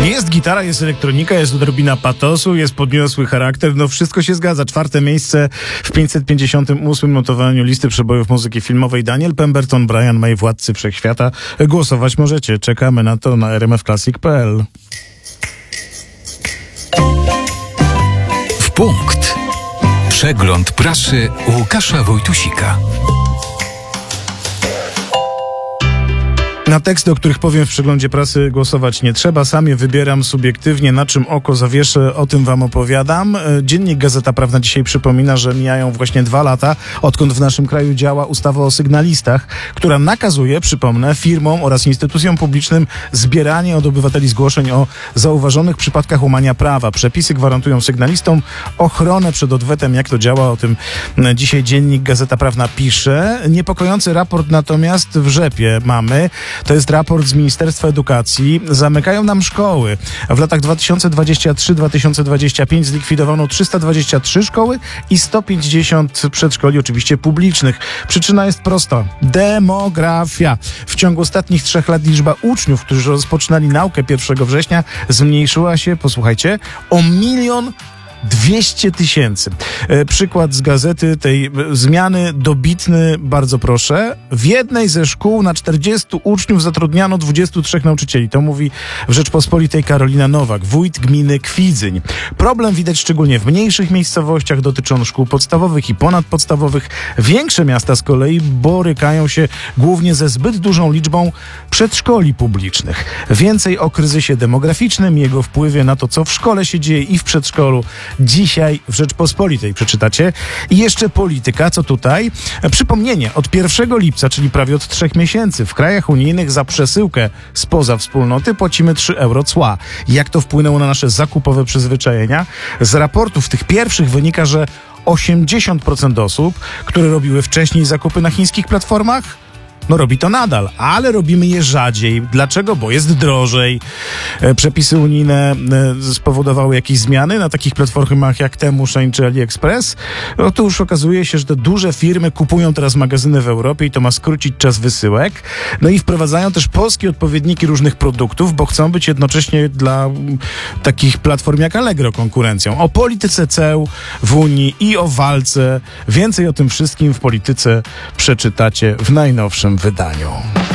Jest gitara, jest elektronika, jest odrobina patosu, jest podniosły charakter, no wszystko się zgadza. 4. miejsce w 558 notowaniu listy przebojów muzyki filmowej. Daniel Pemberton, Brian May, Władcy Wszechświata. Głosować możecie. Czekamy na to na rmfclassic.pl. W punkt. Przegląd prasy Łukasza Wojtusika. Na teksty, o których powiem w przeglądzie prasy, głosować nie trzeba. Sam je wybieram subiektywnie, na czym oko zawieszę, o tym wam opowiadam. Dziennik Gazeta Prawna dzisiaj przypomina, że mijają właśnie 2 lata, odkąd w naszym kraju działa ustawa o sygnalistach, która nakazuje, przypomnę, firmom oraz instytucjom publicznym zbieranie od obywateli zgłoszeń o zauważonych przypadkach łamania prawa. Przepisy gwarantują sygnalistom ochronę przed odwetem. Jak to działa? O tym dzisiaj Dziennik Gazeta Prawna pisze. Niepokojący raport natomiast w rzepie mamy. To jest raport z Ministerstwa Edukacji. Zamykają nam szkoły. W latach 2023-2025 zlikwidowano 323 szkoły i 150 przedszkoli, oczywiście publicznych. Przyczyna jest prosta. Demografia. W ciągu ostatnich 3 lat liczba uczniów, którzy rozpoczynali naukę 1 września, zmniejszyła się, posłuchajcie, o 1,2 miliona. Przykład z gazety tej zmiany dobitny, bardzo proszę. W jednej ze szkół na 40 uczniów zatrudniano 23 nauczycieli. To mówi w Rzeczpospolitej Karolina Nowak, wójt gminy Kwidzyń. Problem widać szczególnie w mniejszych miejscowościach, dotyczy on szkół podstawowych i ponadpodstawowych. Większe miasta z kolei borykają się głównie ze zbyt dużą liczbą przedszkoli publicznych. Więcej o kryzysie demograficznym, jego wpływie na to, co w szkole się dzieje i w przedszkolu. Dzisiaj w Rzeczpospolitej przeczytacie. I jeszcze polityka, co tutaj? Przypomnienie, od 1 lipca, czyli prawie od 3 miesięcy, w krajach unijnych za przesyłkę spoza wspólnoty płacimy 3 euro cła. Jak to wpłynęło na nasze zakupowe przyzwyczajenia? Z raportów tych pierwszych wynika, że 80% osób, które robiły wcześniej zakupy na chińskich platformach, no robi to nadal, ale robimy je rzadziej. Dlaczego? Bo jest drożej. Przepisy unijne spowodowały jakieś zmiany na takich platformach jak Temu, Shein czy AliExpress. Otóż okazuje się, że te duże firmy kupują teraz magazyny w Europie i to ma skrócić czas wysyłek. No i wprowadzają też polskie odpowiedniki różnych produktów, bo chcą być jednocześnie dla takich platform jak Allegro konkurencją. O polityce ceł w Unii i o walce. Więcej o tym wszystkim w Polityce przeczytacie w najnowszym wydaniu.